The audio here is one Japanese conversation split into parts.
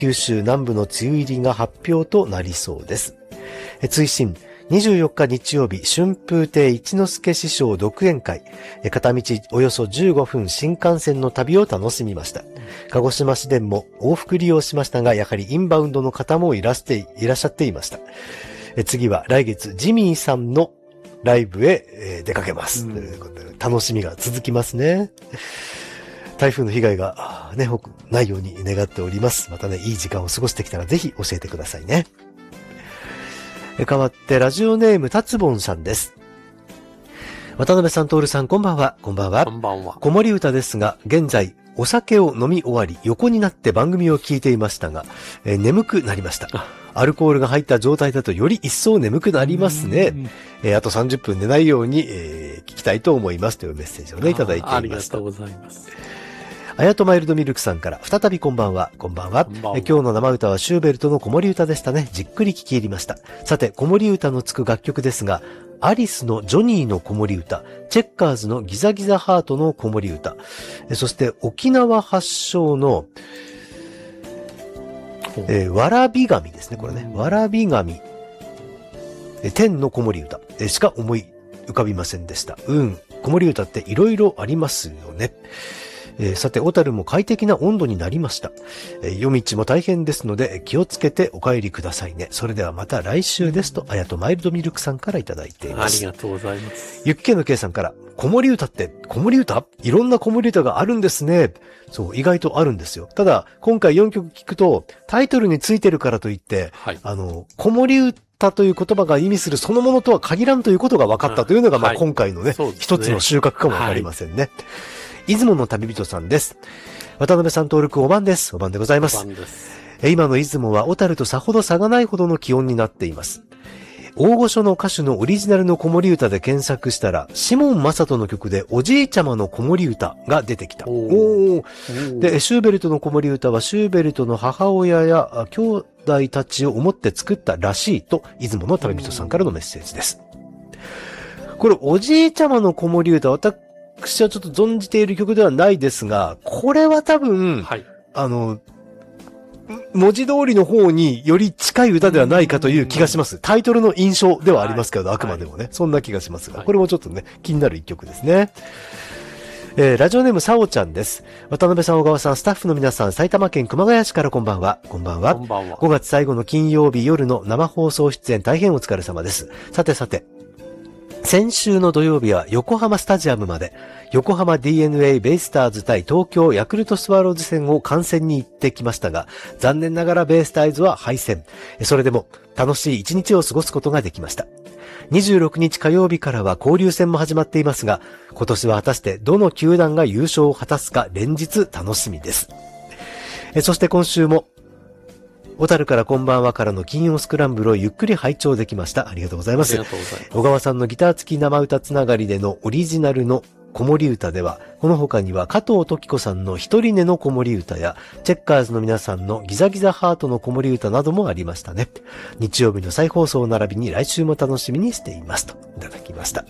九州南部の梅雨入りが発表となりそうです。追伸24日日曜日、春風亭一之輔師匠独演会。片道およそ15分新幹線の旅を楽しみました。鹿児島市電も往復利用しましたが、やはりインバウンドの方もいらっしゃっていました。次は来月ジミーさんのライブへ出かけます。ということで楽しみが続きますね。台風の被害がね、ないように願っております。またね、いい時間を過ごしてきたらぜひ教えてくださいね。代わってラジオネームたつぼんさんです。渡辺さん、徹さん、こんばんは。こんばんは。 こんばんは。 子守歌ですが、現在お酒を飲み終わり横になって番組を聞いていましたが、眠くなりました。アルコールが入った状態だとより一層眠くなりますね。あと30分寝ないように、聞きたいと思いますというメッセージをね、いただいていました。 ありがとうございます。 あやとマイルドミルクさんから再びこんばんは。こんばんは。今日の生歌はシューベルトの子守歌でしたね。じっくり聞き入りました。さて、子守歌のつく楽曲ですが、アリスのジョニーの子守歌、チェッカーズのギザギザハートの子守歌、そして沖縄発祥の、わらび神ですね、これね。わらび神、天の子守歌、しか思い浮かびませんでした。子守歌って色々ありますよね。さて、小樽も快適な温度になりました。夜道も大変ですので気をつけてお帰りくださいね。それではまた来週ですと、あやとマイルドミルクさんからいただいています。 ありがとうございます。 ゆっけのけいさんから、子守歌って子守歌？いろんな子守歌があるんですね。そう、意外とあるんですよ。ただ、今回4曲聞くと、タイトルについてるからといって、 はい、 子守歌という言葉が意味するそのものとは限らんということが分かったというのが、 はい、 今回のね、一つの収穫かもわかりませんね。出雲の旅人さんです。渡辺さん、徹君お晩です。お晩でございます。 お晩です。 今の出雲は小樽とさほど差がないほどの気温になっています。大御所の歌手のオリジナルの子守歌で検索したら、シモン・マサトの曲でおじいちゃまの子守歌が出てきた。で、シューベルトの子守歌はシューベルトの母親や兄弟たちを思って作ったらしいと、出雲の旅人さんからのメッセージです。これ、おじいちゃまの子守歌、私はちょっと存じている曲ではないですが、これは多分、 はい、 文字通りの方により近い歌ではないかという気がします。タイトルの印象ではありますけど、はい、あくまでもね、そんな気がしますが、これもちょっとね、気になる一曲ですね。ラジオネームさおちゃんです。渡辺さん、小川さん、スタッフの皆さん、埼玉県熊谷市からこんばんは。こんばんは。 こんばんは。 5月最後の金曜日夜の生放送出演大変お疲れ様です。さてさて、先週の土曜日は横浜スタジアムまで横浜 DNA ベイスターズ対東京ヤクルトスワローズ戦を観戦に行ってきましたが、残念ながらベイスターズは敗戦。それでも楽しい一日を過ごすことができました。26日火曜日からは交流戦も始まっていますが、今年は果たしてどの球団が優勝を果たすか連日楽しみです。そして今週も小樽からこんばんはからの金曜スクランブルをゆっくり拝聴できました。ありがとうございます。小川さんのギター付き生歌つながりでのオリジナルの子守歌では、この他には加藤時子さんの一人寝の子守歌や、チェッカーズの皆さんのギザギザハートの子守歌などもありましたね。日曜日の再放送並びに来週も楽しみにしていますといただきました。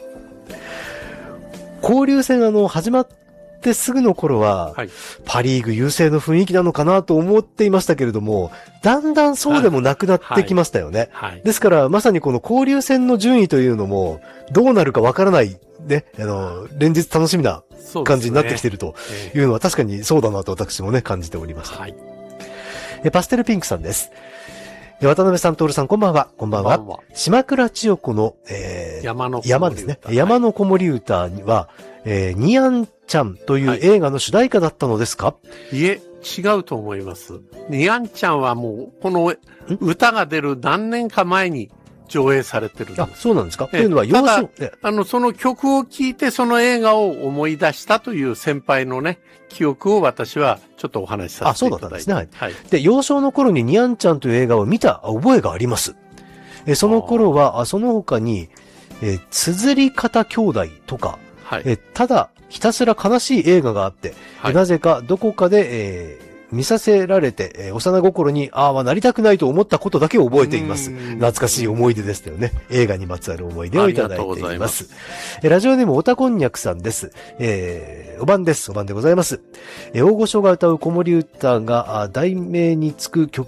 交流戦始まってすぐの頃は、はい、パリーグ優勢の雰囲気なのかなと思っていましたけれども、だんだんそうでもなくなってきましたよね。はいはい、ですから、まさにこの交流戦の順位というのも、どうなるかわからない、ね、連日楽しみな感じになってきているというのは確かにそうだなと私もね、感じておりました。はい、パステルピンクさんです。渡辺さん、徹さん、こんばんは。こんばんは。島倉千代子の、山ですね。はい、山の子守歌には、ニアンちゃんという映画の主題歌だったのですか？ いえ、違うと思います。ニアンちゃんはもう、この歌が出る何年か前に上映されてるんです。 あ、そうなんですか？というのは、 ただ、その曲を聴いてその映画を思い出したという先輩のね、記憶を私はちょっとお話しさせていただいて。あ、そうだったんですね。はい。 で、幼少の頃にニアンちゃんという映画を見た覚えがあります。その頃は、その他に、綴り方兄弟とか、はい、ただひたすら悲しい映画があって、はい、なぜかどこかで、見させられて、幼心になりたくないと思ったことだけを覚えています。懐かしい思い出ですよね。映画にまつわる思い出をいただいています。ラジオネームおたこんにゃくさんです。お晩です。お晩でございます。大御所が歌う子守歌が題名につく曲